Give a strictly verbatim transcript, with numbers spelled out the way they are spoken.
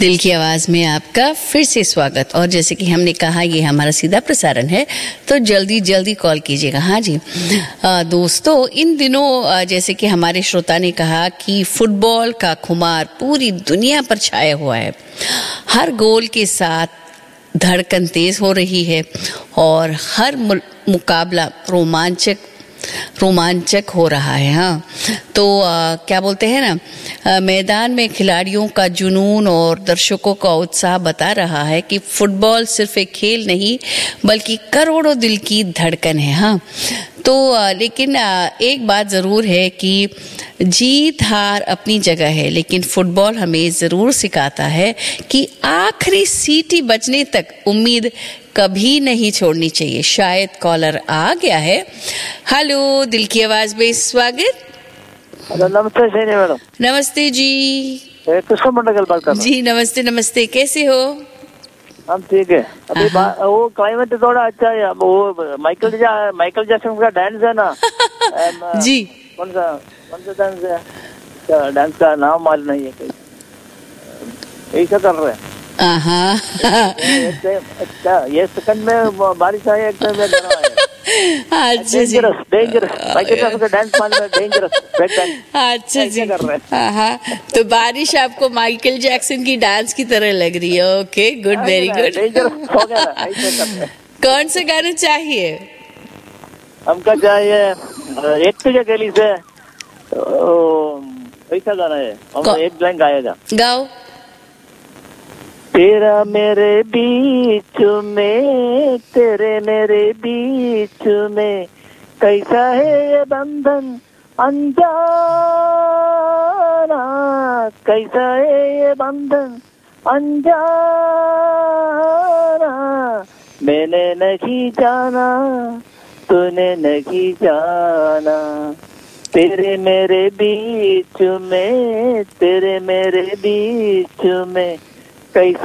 दिल की आवाज में आपका फिर से स्वागत। और जैसे कि हमने कहा ये हमारा सीधा प्रसारण है, तो जल्दी जल्दी कॉल कीजिएगा। हाँ जी आ, दोस्तों, इन दिनों आ, जैसे कि हमारे श्रोता ने कहा कि फुटबॉल का खुमार पूरी दुनिया पर छाया हुआ है। हर गोल के साथ धड़कन तेज हो रही है और हर मुकाबला रोमांचक रोमांचक हो रहा है। हाँ, तो आ, क्या बोलते हैं ना, आ, मैदान में खिलाड़ियों का जुनून और दर्शकों का उत्साह बता रहा है कि फुटबॉल सिर्फ एक खेल नहीं बल्कि करोड़ों दिल की धड़कन है। हाँ, तो आ, लेकिन आ, एक बात ज़रूर है कि जीत हार अपनी जगह है, लेकिन फुटबॉल हमें ज़रूर सिखाता है कि आखिरी सीटी बजने तक उम्मीद कभी नहीं छोड़नी चाहिए। शायद कॉलर आ गया है। हेलो, दिल की आवाज में स्वागत। नमस्ते सैनी मैडम। नमस्ते जी। कृष्ण मंडल बात कर रहा हूं। जी नमस्ते नमस्ते, कैसे हो? हम ठीक है। अभी वो क्लाइमेट थोड़ा अच्छा है। वो माइकल जा माइकल जैक्सन का डांस है ना जी, कौन सा कौन सा डांस है? डांस का नाम मालूम नहीं है। ऐसा कर रहे हैं। अच्छा, ये सेकंड में बारिश आई, एक में गर्म आया। अच्छा जी, डेंजरस डेंजरस माइकल जैक्सन का डांस मालूम है? Dangerous break dance. अच्छा जी, कर रहे हैं। हाँ, तो बारिश आपको माइकल जैक्सन की डांस की तरह लग रही है। Okay, good, very good. Dangerous हो गया ना, ऐसे कर रहे हैं। कौन सा गाना चाहिए? हमका चाहिए एक तुझे गली से, ऐसा गाना है। हम एक लाइन गाएगा। गाओ। तेरा मेरे बीच में, तेरे मेरे बीच में कैसा है ये बंधन अनजाना, कैसा है ये बंधन अनजाना, मैंने नहीं जाना तूने नहीं जाना, तेरे मेरे बीच में, तेरे मेरे बीच में कैसा